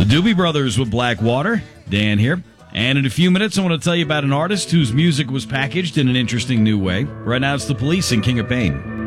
Doobie Brothers with Blackwater. Dan here. And in a few minutes, I want to tell you about an artist whose music was packaged in an interesting new way. Right now, it's The Police and King of Pain.